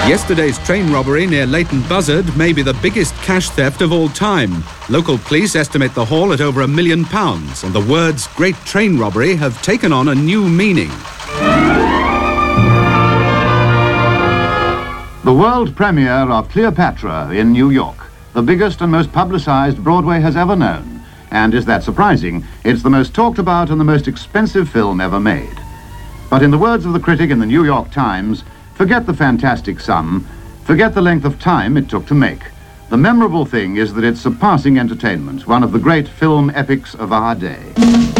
Yesterday's train robbery near Leighton Buzzard may be the biggest cash theft of all time. Local police estimate the haul at over £1 million, and the words great train robbery have taken on a new meaning. The world premiere of Cleopatra in New York, the biggest and most publicized Broadway has ever known. And is that surprising? It's the most talked about and the most expensive film ever made. But in the words of the critic in the New York Times, forget the fantastic sum, forget the length of time it took to make. The memorable thing is that it's surpassing entertainment, one of the great film epics of our day.